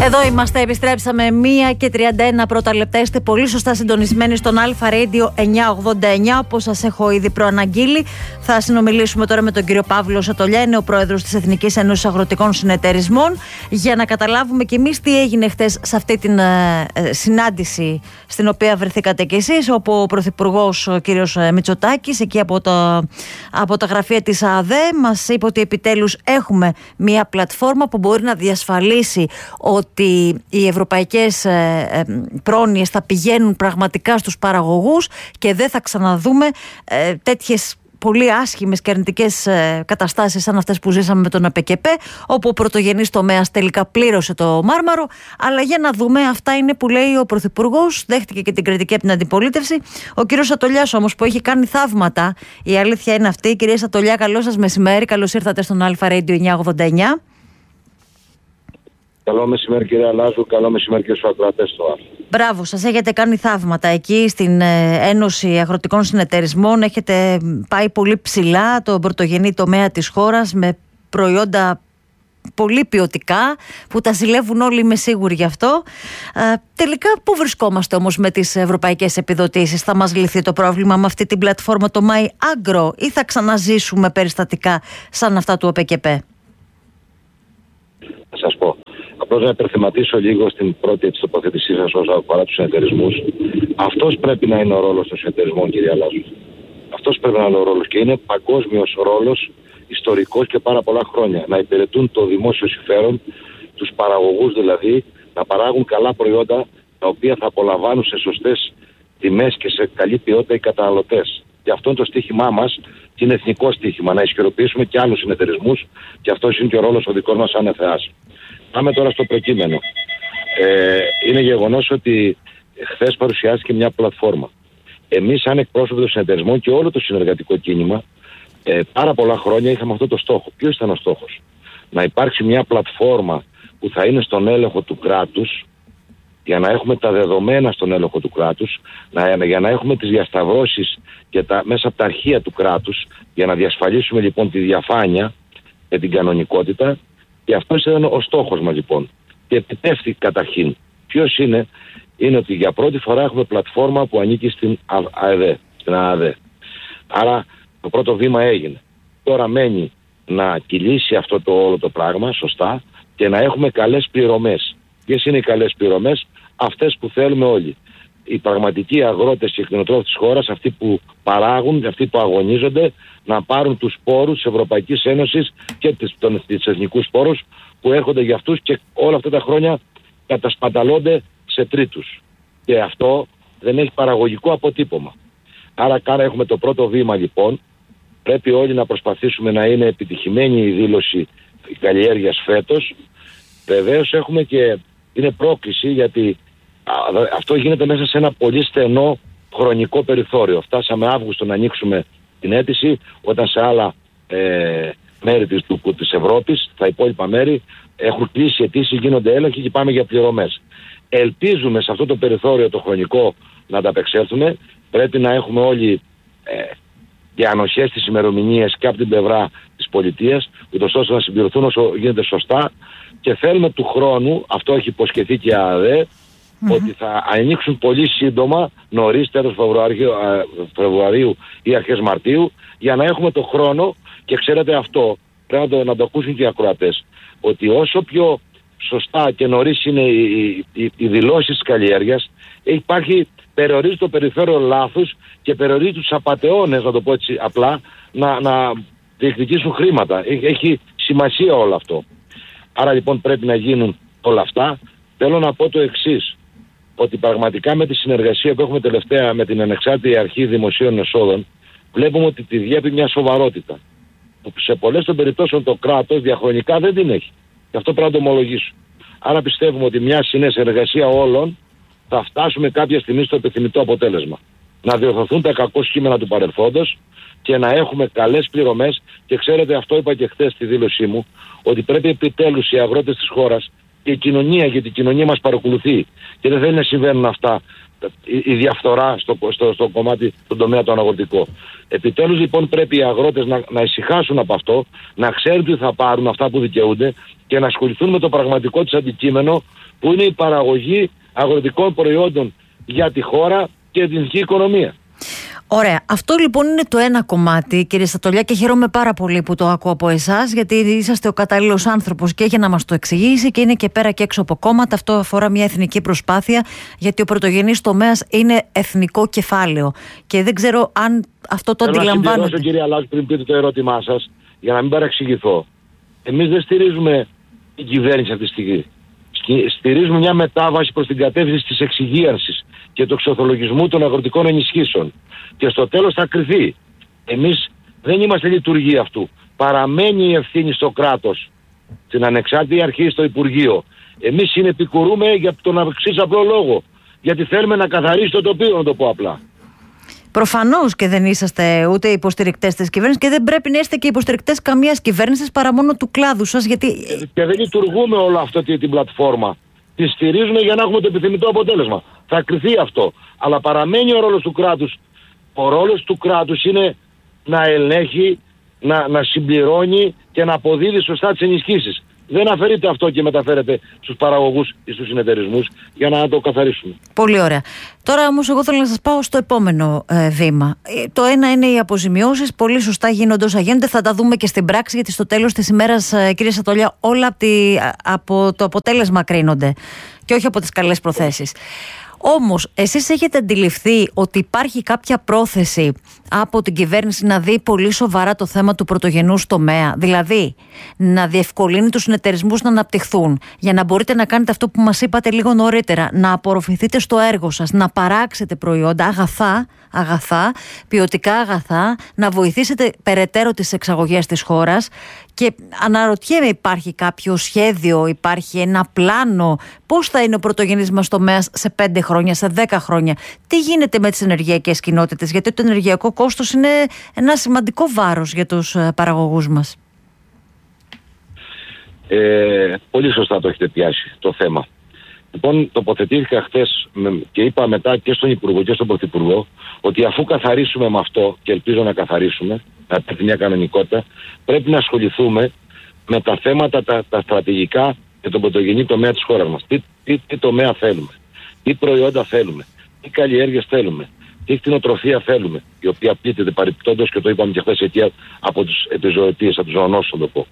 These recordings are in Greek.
Εδώ είμαστε, επιστρέψαμε 1:31 πρώτα λεπτά. Είστε πολύ σωστά συντονισμένοι στον Αλφα Radio 989, όπως σας έχω ήδη προαναγγείλει. Θα συνομιλήσουμε τώρα με τον κύριο Παύλο Σατολιά, είναι ο πρόεδρος της Εθνικής Ένωσης Αγροτικών Συνεταιρισμών, για να καταλάβουμε κι εμείς τι έγινε χτες σε αυτή την συνάντηση στην οποία βρεθήκατε κι εσείς, όπου ο πρωθυπουργός ο κύριος Μητσοτάκης, εκεί από τα γραφεία της ΑΔΕ, μας είπε ότι επιτέλους έχουμε μια πλατφόρμα που μπορεί να διασφαλίσει ότι οι ευρωπαϊκές πρόνοιες θα πηγαίνουν πραγματικά στους παραγωγούς και δεν θα ξαναδούμε τέτοιες πολύ άσχημες και αρνητικές καταστάσεις σαν αυτές που ζήσαμε με τον ΑΠΚΠ, όπου ο πρωτογενής τομέας τελικά πλήρωσε το μάρμαρο. Αλλά για να δούμε, αυτά είναι που λέει ο Πρωθυπουργός, δέχτηκε και την κριτική από την αντιπολίτευση. Ο κύριος Σατολιάς όμως, που έχει κάνει θαύματα, η αλήθεια είναι αυτή. Κυρία Σατολιά, καλό σας μεσημέρι, καλώς ήρθατε στον Αλφα Radio 989. Καλό μεσημέρι κύριε Αλάζου, καλό μεσημέρι και στους ακροατές του Αλφα. Μπράβο, σας έχετε κάνει θαύματα εκεί στην Ένωση Αγροτικών Συνεταιρισμών. Έχετε πάει πολύ ψηλά τον πρωτογενή τομέα της χώρας με προϊόντα πολύ ποιοτικά που τα ζηλεύουν όλοι, είμαι σίγουρη γι' αυτό. Τελικά πού βρισκόμαστε όμως με τις ευρωπαϊκές επιδοτήσεις? Θα μας λυθεί το πρόβλημα με αυτή την πλατφόρμα, το My Agro, ή θα ξαναζήσουμε περιστατικά σαν αυτά του ΑΠΚΠ? Θα σας πω. Απλώς να υπερθεματίσω λίγο στην πρώτη της τοποθέτησή σας όσον αφορά τους συνεταιρισμούς. Αυτός πρέπει να είναι ο ρόλος των συνεταιρισμών, κύριε Αλάζου. Αυτός πρέπει να είναι ο ρόλος και είναι παγκόσμιος ρόλος, ιστορικός και πάρα πολλά χρόνια. Να υπηρετούν το δημόσιο συμφέρον, τους παραγωγούς δηλαδή, να παράγουν καλά προϊόντα τα οποία θα απολαμβάνουν σε σωστές τιμές και σε καλή ποιότητα οι καταναλωτές. Και αυτό είναι το στίχημά μας και είναι εθνικό στίχημα, να ισχυροποιήσουμε και άλλους συνεταιρισμούς, και αυτός είναι και ο ρόλος ο δικός μας σαν ΕΘΕΑΣ. Πάμε τώρα στο προκείμενο. Είναι γεγονός ότι χθες παρουσιάστηκε μια πλατφόρμα. Εμείς, σαν εκπρόσωποι των συνεταιρισμών και όλο το συνεργατικό κίνημα, πάρα πολλά χρόνια είχαμε αυτό το στόχο. Ποιος ήταν ο στόχος? Να υπάρξει μια πλατφόρμα που θα είναι στον έλεγχο του κράτους, για να έχουμε τα δεδομένα στον έλεγχο του κράτους, για να έχουμε τις διασταυρώσεις και μέσα από τα αρχεία του κράτους, για να διασφαλίσουμε λοιπόν τη διαφάνεια και την κανονικότητα. Και αυτός ήταν ο στόχος μας λοιπόν. Και επιτεύχθη καταρχήν. Ποιος είναι? Είναι ότι για πρώτη φορά έχουμε πλατφόρμα που ανήκει στην ΑΔΕ. Άρα το πρώτο βήμα έγινε. Τώρα μένει να κυλήσει αυτό το όλο το πράγμα σωστά και να έχουμε καλές πληρωμές. Ποιες είναι οι καλές πληρωμές? Αυτές που θέλουμε όλοι. Οι πραγματικοί αγρότες και κτηνοτρόφοι της χώρας, αυτοί που παράγουν, αυτοί που αγωνίζονται, να πάρουν τους πόρους της Ευρωπαϊκής Ένωσης και τις εθνικούς πόρους που έρχονται για αυτούς και όλα αυτά τα χρόνια κατασπαταλώνται σε τρίτους. Και αυτό δεν έχει παραγωγικό αποτύπωμα. Άρα έχουμε το πρώτο βήμα λοιπόν. Πρέπει όλοι να προσπαθήσουμε να είναι επιτυχημένη η δήλωση καλλιέργειας φέτος. Βεβαίως έχουμε και είναι πρόκληση, γιατί αυτό γίνεται μέσα σε ένα πολύ στενό χρονικό περιθώριο. Φτάσαμε Αύγουστο να ανοίξουμε την αίτηση, όταν σε άλλα μέρη της Ευρώπης, τα υπόλοιπα μέρη, έχουν κλείσει αιτήσεις, γίνονται έλεγχοι και πάμε για πληρωμές. Ελπίζουμε σε αυτό το περιθώριο το χρονικό να ανταπεξέλθουμε. Πρέπει να έχουμε όλοι και ανοχές στις ημερομηνίες και από την πλευρά της πολιτείας, ούτως ώστε να συμπληρωθούν όσο γίνεται σωστά. Και θέλουμε του χρόνου, αυτό έχει υποσχεθεί και η ΑΔΕ, ότι θα ανοίξουν πολύ σύντομα, νωρίς τέλος Φεβρουαρίου ή αρχές Μαρτίου, για να έχουμε το χρόνο. Και ξέρετε, αυτό πρέπει να το ακούσουν και οι ακροατές, ότι όσο πιο σωστά και νωρίς είναι οι δηλώσεις της καλλιέργειας, περιορίζει το περιθώριο λάθους και περιορίζει τους απατεώνες, να το πω έτσι απλά, να διεκδικήσουν χρήματα. Έχει σημασία όλο αυτό. Άρα λοιπόν πρέπει να γίνουν όλα αυτά. Θέλω να πω το εξής, ότι πραγματικά με τη συνεργασία που έχουμε τελευταία με την Ανεξάρτητη Αρχή Δημοσίων Εσόδων, βλέπουμε ότι τη διέπει μια σοβαρότητα, που σε πολλές των περιπτώσεων το κράτος διαχρονικά δεν την έχει. Και αυτό πρέπει να το ομολογήσω. Άρα πιστεύουμε ότι μια συνεργασία όλων θα φτάσουμε κάποια στιγμή στο επιθυμητό αποτέλεσμα. Να διορθωθούν τα κακό κείμενα του παρελθόντος και να έχουμε καλές πληρωμές. Και ξέρετε, αυτό είπα και χθες στη δήλωσή μου, ότι πρέπει επιτέλους οι αγρότες της χώρας και η κοινωνία, γιατί η κοινωνία μας παρακολουθεί και δεν θέλει να συμβαίνουν αυτά, η διαφθορά στο κομμάτι, στον τομέα το αγροτικό. Επιτέλους λοιπόν πρέπει οι αγρότες να ησυχάσουν από αυτό, να ξέρουν ότι θα πάρουν αυτά που δικαιούνται και να ασχοληθούν με το πραγματικό της αντικείμενο, που είναι η παραγωγή αγροτικών προϊόντων για τη χώρα και την εθνική οικονομία. Ωραία. Αυτό λοιπόν είναι το ένα κομμάτι, κύριε Στατολιά, και χαίρομαι πάρα πολύ που το ακούω από εσάς, γιατί είσαστε ο κατάλληλος άνθρωπος και για να μας το εξηγήσει και είναι και πέρα και έξω από κόμματα. Αυτό αφορά μια εθνική προσπάθεια, γιατί ο πρωτογενής τομέας είναι εθνικό κεφάλαιο. Και δεν ξέρω αν αυτό το αντιλαμβάνετε. Να συμπληρώσω, κύριε Αλλάζου, πριν πείτε το ερώτημά σας, για να μην παραξηγηθώ. Εμείς δεν στηρίζουμε την κυβέρνηση αυτή τη στιγμή. Στηρίζουμε μια μετάβαση προς την κατεύθυνση της εξυγίανσης και του εξορθολογισμού των αγροτικών ενισχύσεων. Και στο τέλος θα κριθεί. Εμείς δεν είμαστε λειτουργοί αυτού. Παραμένει η ευθύνη στο κράτος, στην ανεξάρτητη αρχή, στο Υπουργείο. Εμείς συνεπικουρούμε για τον εξής απλό λόγο. Γιατί θέλουμε να καθαρίσει το τοπίο, να το πω απλά. Προφανώς και δεν είσαστε ούτε υποστηρικτές της κυβέρνησης και δεν πρέπει να είστε και υποστηρικτές καμίας κυβέρνησης παρά μόνο του κλάδου σας. Γιατί... Και δεν λειτουργούμε όλο αυτή την πλατφόρμα. Τη στηρίζουμε για να έχουμε το επιθυμητό αποτέλεσμα. Θα κριθεί αυτό. Αλλά παραμένει ο ρόλος του κράτους. Ο ρόλος του κράτους είναι να ελέγχει, να συμπληρώνει και να αποδίδει σωστά τις ενισχύσεις. Δεν αφαιρείται αυτό και μεταφέρεται στους παραγωγούς ή στους συνεταιρισμούς για να το καθαρίσουμε. Πολύ ωραία. Τώρα όμως εγώ θέλω να σας πάω στο επόμενο βήμα. Το ένα είναι οι αποζημιώσεις. Πολύ σωστά γίνονται όσα γίνονται. Θα τα δούμε και στην πράξη, γιατί στο τέλος της ημέρας, κύριε Στατολιά, όλα από το αποτέλεσμα κρίνονται και όχι από τις καλές προθέσεις. Όμως, εσείς έχετε αντιληφθεί ότι υπάρχει κάποια πρόθεση από την κυβέρνηση να δει πολύ σοβαρά το θέμα του πρωτογενούς τομέα, δηλαδή να διευκολύνει τους συνεταιρισμούς να αναπτυχθούν, για να μπορείτε να κάνετε αυτό που μας είπατε λίγο νωρίτερα, να απορροφηθείτε στο έργο σας, να παράξετε προϊόντα, αγαθά, ποιοτικά αγαθά, να βοηθήσετε περαιτέρω τις εξαγωγές της χώρας. Και αναρωτιέμαι, υπάρχει κάποιο σχέδιο, υπάρχει ένα πλάνο, πώς θα είναι ο πρωτογενής μας τομέας σε 5 χρόνια, σε 10 χρόνια, τι γίνεται με τις ενεργειακές κοινότητες, γιατί το ενεργειακό κόστος είναι ένα σημαντικό βάρος για τους παραγωγούς μας. Πολύ σωστά το έχετε πιάσει το θέμα. Λοιπόν, τοποθετήθηκα χθες και είπα μετά και στον Υπουργό και στον Πρωθυπουργό ότι αφού καθαρίσουμε με αυτό, και ελπίζω να καθαρίσουμε, να υπάρχει μια κανονικότητα, πρέπει να ασχοληθούμε με τα θέματα τα στρατηγικά και τον πρωτογενή τομέα της χώρας μας. Τι τομέα θέλουμε, τι προϊόντα θέλουμε, τι καλλιέργειες θέλουμε, τι κτηνοτροφία θέλουμε, η οποία πλήττεται παρεπιπτόντως, και το είπαμε και χθες, αιτία από τις επιζωοτίες, από τους ζωονόσους, θα το πω.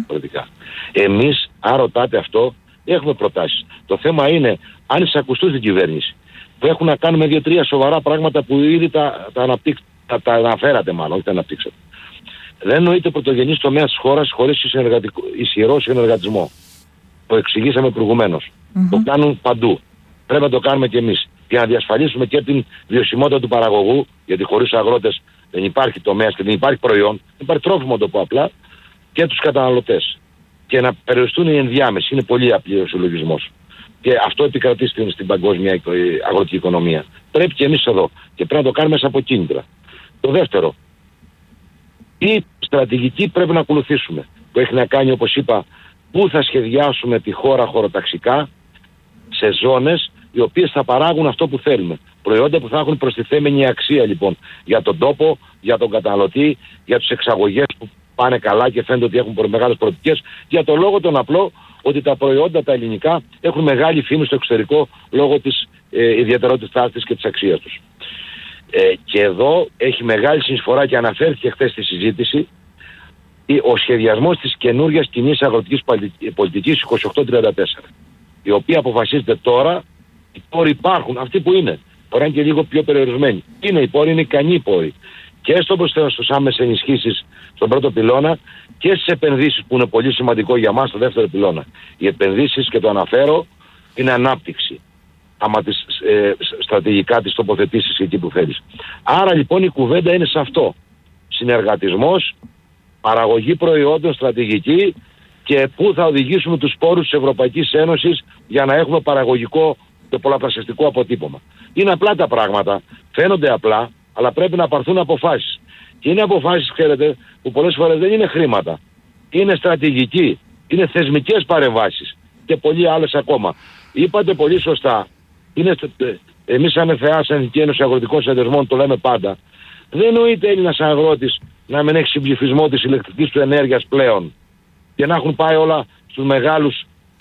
Εμείς, αν ρωτάτε αυτό, έχουμε προτάσεις. Το θέμα είναι αν εισακουστούν στην κυβέρνηση, που έχουν να κάνουν με 2-3 σοβαρά πράγματα που ήδη τα αναφέρατε, μάλλον, όχι τα αναπτύξατε. Δεν νοείται πρωτογενής τομέα της χώρας χωρίς ισχυρό συνεργατισμό. Το εξηγήσαμε προηγουμένως. Το κάνουν παντού. Πρέπει να το κάνουμε κι εμείς. Για να διασφαλίσουμε και την βιωσιμότητα του παραγωγού, γιατί χωρίς αγρότες δεν υπάρχει τομέας και δεν υπάρχει προϊόν, δεν υπάρχει τρόφιμο, το πω απλά, και τους καταναλωτές. Και να περιοριστούν οι ενδιάμεσοι. Είναι πολύ απλή ο συλλογισμός. Και αυτό επικρατεί στην παγκόσμια αγροτική οικονομία. Πρέπει και εμείς εδώ. Και πρέπει να το κάνουμε μέσα από κίνητρα. Το δεύτερο, η στρατηγική πρέπει να ακολουθήσουμε. Που έχει να κάνει, όπως είπα, πού θα σχεδιάσουμε τη χώρα χωροταξικά, σε ζώνες οι οποίες θα παράγουν αυτό που θέλουμε. Προϊόντα που θα έχουν προστιθέμενη αξία, λοιπόν, για τον τόπο, για τον καταναλωτή, για τις εξαγωγές που πάνε καλά και φαίνεται ότι έχουν μεγάλες προοπτικές, για το λόγο τον απλό ότι τα προϊόντα τα ελληνικά έχουν μεγάλη φήμη στο εξωτερικό λόγω της ιδιαιτερότητάς της και της αξίας τους. Και εδώ έχει μεγάλη συνεισφορά, και αναφέρθηκε χθες στη συζήτηση, ο σχεδιασμός της καινούργιας κοινής αγροτικής πολιτικής 2834, η οποία αποφασίζεται τώρα. Οι πόροι υπάρχουν, αυτοί που είναι. Μπορεί να είναι και λίγο πιο περιορισμένοι. Είναι οι πόροι, είναι ικανοί οι πόροι. Και στους άμεσες ενισχύσεις στον πρώτο πυλώνα και στις επενδύσεις, που είναι πολύ σημαντικό για μας, στο δεύτερο πυλώνα. Οι επενδύσεις, και το αναφέρω, είναι ανάπτυξη. Άμα τις στρατηγικά τις τοποθετήσεις εκεί που θέλεις. Άρα λοιπόν η κουβέντα είναι σε αυτό. Συνεργατισμός, παραγωγή προϊόντων στρατηγική, και πού θα οδηγήσουμε τους πόρους της Ευρωπαϊκής Ένωσης για να έχουμε παραγωγικό και πολλαπλασιαστικό αποτύπωμα. Είναι απλά τα πράγματα, φαίνονται απλά, αλλά πρέπει να πάρθουν αποφάσεις. Και είναι αποφάσεις, ξέρετε, που πολλές φορές δεν είναι χρήματα. Είναι στρατηγική, είναι θεσμικές παρεμβάσεις και πολλοί άλλες ακόμα. Είπατε πολύ σωστά, εμείς σαν ΕΘΕΑ, σαν Εθνική Ένωση Αγροτικών Συνεταιρισμών, το λέμε πάντα, δεν νοείται Έλληνας αγρότης να μην έχει συμπληθυσμό της ηλεκτρικής του ενέργειας πλέον και να έχουν πάει όλα στους μεγάλους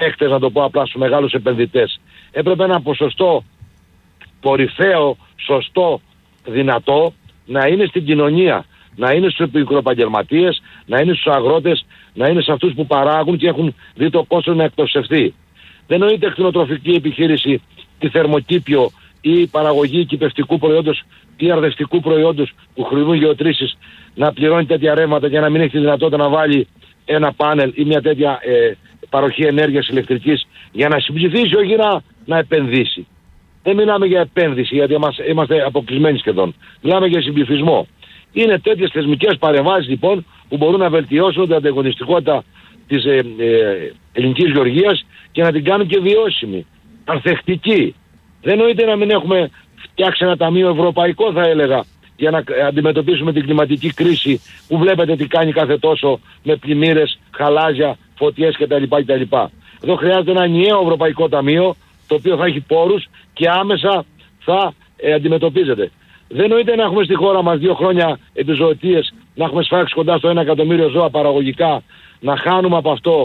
παίκτες, να το πω απλά, στους μεγάλους επενδυτές. Έπρεπε ένα ποσοστό κορυφαίο, σωστό, δυνατό να είναι στην κοινωνία, να είναι στους μικροεπαγγελματίες, να είναι στους αγρότες, να είναι σε αυτούς που παράγουν και έχουν δει το κόστος να εκτοξευθεί. Δεν νοείται κτηνοτροφική επιχείρηση, τη θερμοκήπιο ή παραγωγή κυπευτικού προϊόντος ή αρδευτικού προϊόντος που χρησιμοποιούν γεωτρήσεις να πληρώνει τέτοια ρεύματα για να μην έχει τη δυνατότητα να βάλει ένα πάνελ ή μια τέτοια παροχή ενέργειας ηλεκτρικής για να συμψηφίσει, όχι να επενδύσει. Δεν μιλάμε για επένδυση, γιατί είμαστε αποκλεισμένοι σχεδόν. Μιλάμε για συμπληφισμό. Είναι τέτοιες θεσμικές παρεμβάσεις λοιπόν που μπορούν να βελτιώσουν την ανταγωνιστικότητα της ελληνικής γεωργίας και να την κάνουν και βιώσιμη, ανθεκτική. Δεν νοείται να μην έχουμε φτιάξει ένα ταμείο ευρωπαϊκό, θα έλεγα, για να αντιμετωπίσουμε την κλιματική κρίση που βλέπετε τι κάνει κάθε τόσο με πλημμύρες, χαλάζια, φωτιές κτλ. Εδώ χρειάζεται ένα ενιαίο ευρωπαϊκό ταμείο το οποίο θα έχει πόρους και άμεσα θα αντιμετωπίζεται. Δεν νοείται να έχουμε στη χώρα μας 2 χρόνια επιζωοτίες, να έχουμε σφάξει κοντά στο 1 εκατομμύριο ζώα παραγωγικά, να χάνουμε από αυτό,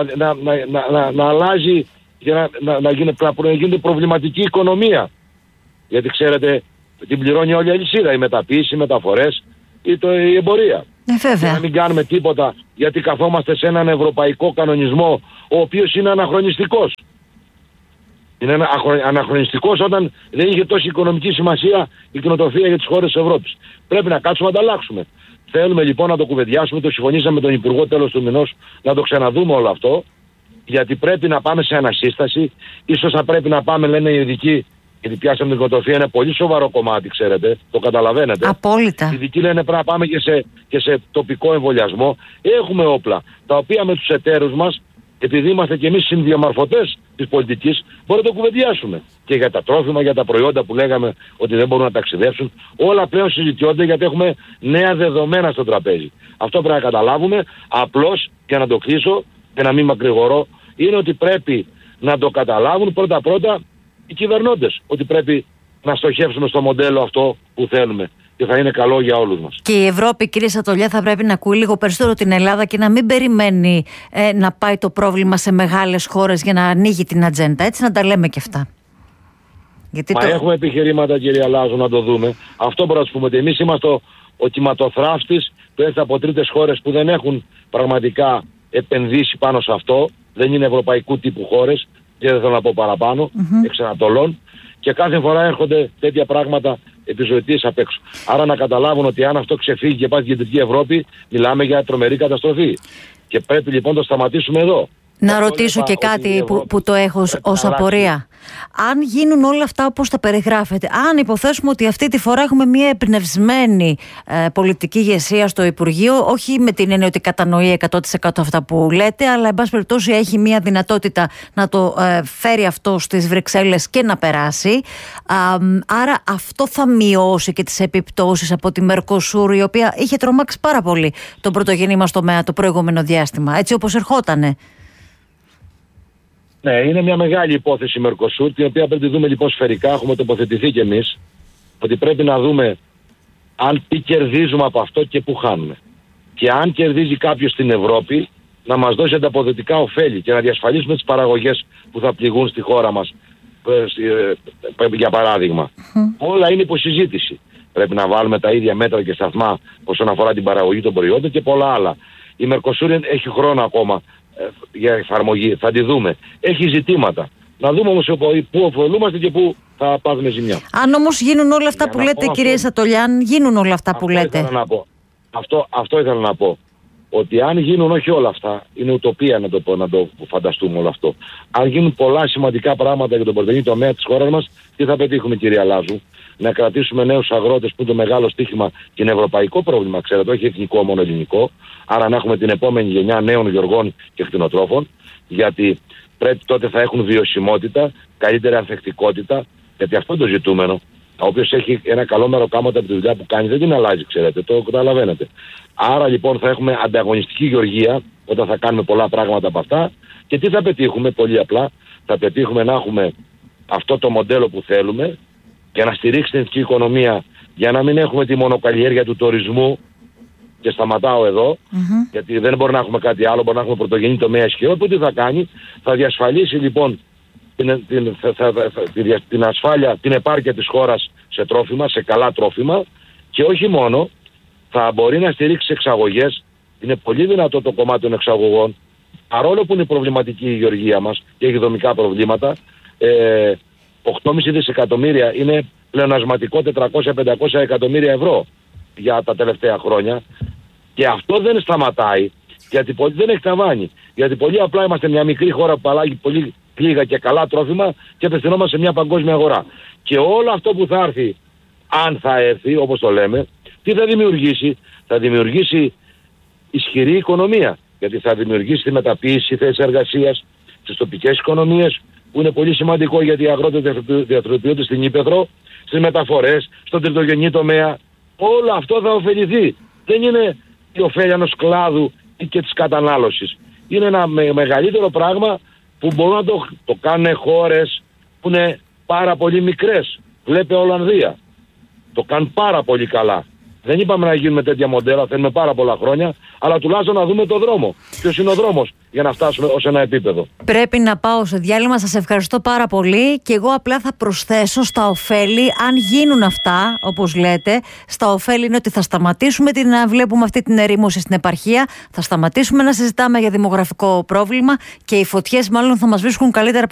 να αλλάζει και να γίνεται προβληματική οικονομία. Γιατί ξέρετε, την πληρώνει όλη η αλυσίδα, η μεταποίηση, οι μεταφορές ή η εμπορία. Και να μην κάνουμε τίποτα γιατί καθόμαστε σε έναν ευρωπαϊκό κανονισμό ο οποίος είναι αναχρονιστικός. Είναι αναχρονιστικός όταν δεν είχε τόση οικονομική σημασία η κτηνοτροφία για τις χώρες της Ευρώπης. Πρέπει να κάτσουμε να τα αλλάξουμε. Θέλουμε λοιπόν να το κουβεντιάσουμε, το συμφωνήσαμε με τον Υπουργό τέλος του μηνός να το ξαναδούμε όλο αυτό, γιατί πρέπει να πάμε σε ανασύσταση. Ίσως θα πρέπει να πάμε, λένε οι ειδικοί, γιατί πιάσαμε την κτηνοτροφία, είναι πολύ σοβαρό κομμάτι, ξέρετε, το καταλαβαίνετε. Απόλυτα. Οι ειδικοί λένε πρέπει να πάμε και σε τοπικό εμβολιασμό. Έχουμε όπλα, τα οποία με τους εταίρους μας, επειδή είμαστε κι εμείς συνδιαμορφωτές της πολιτικής, μπορούμε να το κουβεντιάσουμε. Και για τα τρόφιμα, για τα προϊόντα που λέγαμε ότι δεν μπορούν να ταξιδέψουν, όλα πλέον συζητιόνται γιατί έχουμε νέα δεδομένα στο τραπέζι. Αυτό πρέπει να καταλάβουμε. Απλώς, για να το κλείσω και να μην μακρηγορώ, είναι ότι πρέπει να το καταλάβουν πρώτα-πρώτα οι κυβερνώντες. Ότι πρέπει να στοχεύσουμε στο μοντέλο αυτό που θέλουμε. Και θα είναι καλό για όλους μας. Και η Ευρώπη, κύριε Σατολιά, θα πρέπει να ακούει λίγο περισσότερο την Ελλάδα και να μην περιμένει να πάει το πρόβλημα σε μεγάλες χώρες για να ανοίγει την ατζέντα. Έτσι, να τα λέμε και αυτά. Γιατί έχουμε επιχειρήματα, κύριε Λάζο, να το δούμε. Αυτό μπορούμε να σου πούμε, ότι εμείς είμαστε ο κυματοθράφτης που έρχεται από τρίτες χώρες που δεν έχουν πραγματικά επενδύσει πάνω σε αυτό. Δεν είναι ευρωπαϊκού τύπου χώρες, και δεν θέλω να πω παραπάνω, εξ Ανατολών. Και κάθε φορά έρχονται τέτοια πράγματα επιζωοτίες απ' έξω. Άρα να καταλάβουν ότι αν αυτό ξεφύγει και πάει στην Κεντρική Ευρώπη, μιλάμε για τρομερή καταστροφή. Και πρέπει λοιπόν να το σταματήσουμε εδώ. Να ρωτήσω και κάτι που το έχω ως απορία. Αν γίνουν όλα αυτά όπως τα περιγράφετε, αν υποθέσουμε ότι αυτή τη φορά έχουμε μια εμπνευσμένη πολιτική ηγεσία στο Υπουργείο, όχι με την έννοια ότι κατανοεί 100% αυτά που λέτε, αλλά εν πάση περιπτώσει έχει μια δυνατότητα να το φέρει αυτό στις Βρυξέλλες και να περάσει. Άρα αυτό θα μειώσει και τις επιπτώσεις από τη Μερκοσούρ, η οποία είχε τρομάξει πάρα πολύ τον πρωτογενή μας τομέα το προηγούμενο διάστημα, έτσι όπως ερχότανε. Ναι, είναι μια μεγάλη υπόθεση η Μερκοσούρ, την οποία πρέπει να δούμε λοιπόν σφαιρικά. Έχουμε τοποθετηθεί κι εμείς ότι πρέπει να δούμε αν τι κερδίζουμε από αυτό και πού χάνουμε. Και αν κερδίζει κάποιος στην Ευρώπη, να μας δώσει ανταποδοτικά ωφέλη και να διασφαλίσουμε τις παραγωγές που θα πληγούν στη χώρα μας, για παράδειγμα. Όλα είναι υποσυζήτηση. Πρέπει να βάλουμε τα ίδια μέτρα και σταθμά όσον αφορά την παραγωγή των προϊόντων και πολλά άλλα. Η Μερκοσούρ έχει χρόνο ακόμα για εφαρμογή, θα τη δούμε. Έχει ζητήματα. Να δούμε όμως πού ωφελούμαστε και πού θα πάθουμε ζημιά. Αν όμως γίνουν όλα αυτά που λέτε, κύριε Σατολιάν, γίνουν όλα αυτά που λέτε. Αυτό ήθελα να πω. Ότι αν γίνουν, όχι όλα αυτά, είναι ουτοπία να το φανταστούμε όλο αυτό. Αν γίνουν πολλά σημαντικά πράγματα για τον πρωτογενή τομέα της χώρας μας, τι θα πετύχουμε, κυρία Λάζου? Να κρατήσουμε νέους αγρότες που είναι το μεγάλο στίχημα και είναι ευρωπαϊκό πρόβλημα, ξέρετε, όχι εθνικό, μόνο ελληνικό. Άρα να έχουμε την επόμενη γενιά νέων γεωργών και κτηνοτρόφων, γιατί πρέπει τότε θα έχουν βιωσιμότητα, καλύτερη ανθεκτικότητα, γιατί αυτό είναι το ζητούμενο. Ο οποίος έχει ένα καλό μεροκάματο από τη δουλειά που κάνει, δεν την αλλάζει, ξέρετε, το καταλαβαίνετε. Άρα λοιπόν θα έχουμε ανταγωνιστική γεωργία όταν θα κάνουμε πολλά πράγματα από αυτά. Και τι θα πετύχουμε? Πολύ απλά, θα πετύχουμε να έχουμε αυτό το μοντέλο που θέλουμε και να στηρίξει την εθνική οικονομία, για να μην έχουμε τη μονοκαλλιέργεια του τουρισμού, και σταματάω εδώ, γιατί δεν μπορεί να έχουμε κάτι άλλο, μπορεί να έχουμε πρωτογενή τομέα ισχυρό, που τι θα κάνει, θα διασφαλίσει λοιπόν την ασφάλεια, την επάρκεια της χώρας σε τρόφιμα, σε καλά τρόφιμα, και όχι μόνο, θα μπορεί να στηρίξει εξαγωγές. Είναι πολύ δυνατό το κομμάτι των εξαγωγών, παρόλο που είναι προβληματική η γεωργία μας και έχει δομικά προβλήματα. 8,5 δισεκατομμύρια είναι πλεονασματικό 400-500 εκατομμύρια ευρώ για τα τελευταία χρόνια, και αυτό δεν σταματάει, γιατί δεν έχει ταβάνι. Γιατί πολύ απλά είμαστε μια μικρή χώρα που παράγει πολύ λίγα και καλά τρόφιμα και απευθυνόμαστε σε μια παγκόσμια αγορά. Και όλο αυτό που θα έρθει, αν θα έρθει, όπως το λέμε, τι θα δημιουργήσει? Θα δημιουργήσει ισχυρή οικονομία, γιατί θα δημιουργήσει τη μεταποίηση θέσης εργασίας στις τοπικές οικονομίες, που είναι πολύ σημαντικό, γιατί οι αγρότες διατροφοποιούνται στην ύπαιθρο, στις μεταφορές, στον τριτογενή τομέα. Όλο αυτό θα ωφεληθεί. Δεν είναι η ωφέλεια ενός κλάδου ή και της κατανάλωσης. Είναι ένα μεγαλύτερο πράγμα που μπορούν να το κάνουν χώρες που είναι πάρα πολύ μικρές. Βλέπε Ολλανδία. Το κάνουν πάρα πολύ καλά. Δεν είπαμε να γίνουμε τέτοια μοντέλα, θέλουμε πάρα πολλά χρόνια, αλλά τουλάχιστον να δούμε το δρόμο. Ποιος είναι ο δρόμος για να φτάσουμε ως ένα επίπεδο. Πρέπει να πάω σε διάλειμμα. Σας ευχαριστώ πάρα πολύ. Και εγώ απλά θα προσθέσω στα ωφέλη, αν γίνουν αυτά, όπως λέτε, στα ωφέλη είναι ότι θα σταματήσουμε να βλέπουμε αυτή την ερήμωση στην επαρχία, θα σταματήσουμε να συζητάμε για δημογραφικό πρόβλημα και οι φωτιές μάλλον θα μας βρίσκουν καλύτερα